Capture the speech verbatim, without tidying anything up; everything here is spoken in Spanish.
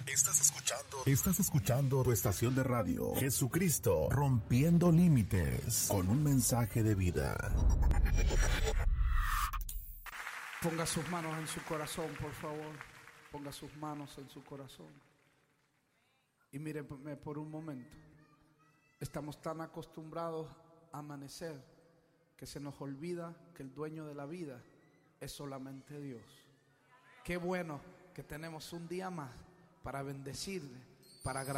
Estás escuchando, estás escuchando tu estación de radio, Jesucristo Rompiendo Límites, con un mensaje de vida. Ponga sus manos en su corazón, por favor. Ponga sus manos en su corazón. Y míreme por un momento. Estamos tan acostumbrados a amanecer que se nos olvida que el dueño de la vida es solamente Dios. Qué bueno que tenemos un día más para bendecirle, para agradecerle.